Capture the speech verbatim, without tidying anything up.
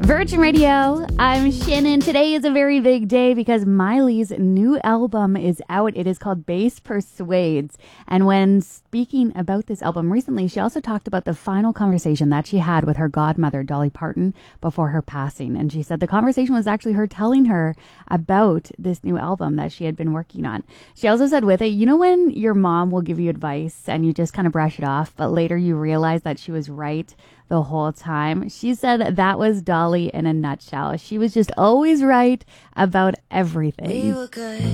Virgin Radio, I'm Shannon. Today is a very big day because Miley's new album is out. It is called Bass Persuades. And when speaking about this album recently, she also talked about the final conversation that she had with her godmother, Dolly Parton, before her passing. And she said the conversation was actually her telling her about this new album that she had been working on. She also said with it, you know when your mom will give you advice and you just kind of brush it off, but later you realize that she was right the whole time? She said that was Dolly in a nutshell. She was just always right about everything. We were good.